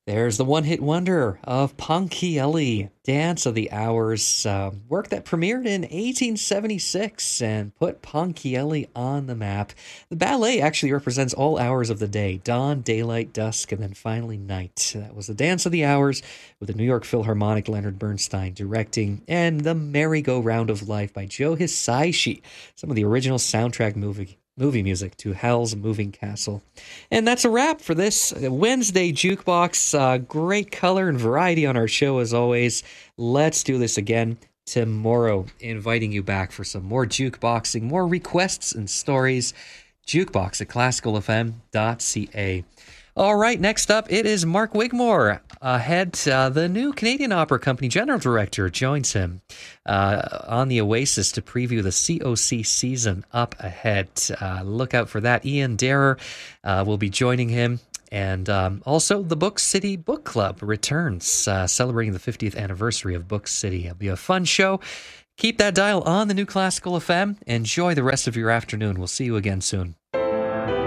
There's the one-hit wonder of Ponchielli, Dance of the Hours, work that premiered in 1876 and put Ponchielli on the map. The ballet actually represents all hours of the day: dawn, daylight, dusk, and then finally night. That was the Dance of the Hours with the New York Philharmonic Leonard Bernstein directing, and The Merry-Go-Round of Life by Joe Hisaishi, some of the original soundtrack movie music to Howl's Moving Castle. And that's a wrap for this Wednesday Jukebox. Great color and variety on our show as always. Let's do this again tomorrow, inviting you back for some more jukeboxing, more requests and stories. Jukebox at classicalfm.ca. All right, next up, it is Mark Wigmore. The new Canadian Opera Company General Director joins him on the Oasis to preview the COC season up ahead. Look out for that. Ian Derer will be joining him. And also, the Book City Book Club returns, celebrating the 50th anniversary of Book City. It'll be a fun show. Keep that dial on the new Classical FM. Enjoy the rest of your afternoon. We'll see you again soon.